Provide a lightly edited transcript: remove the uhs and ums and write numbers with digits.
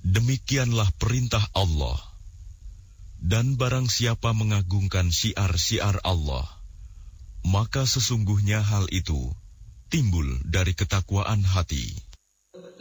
Demikianlah perintah Allah. Dan barang siapa mengagungkan syiar-syiar Allah, maka sesungguhnya hal itu timbul dari ketakwaan hati.